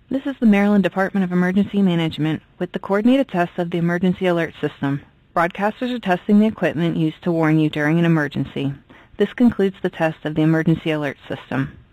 This is the Maryland Department of Emergency Management with the coordinated test of the Emergency Alert System. Broadcasters are testing the equipment used to warn you during an emergency. This concludes the test of the Emergency Alert System.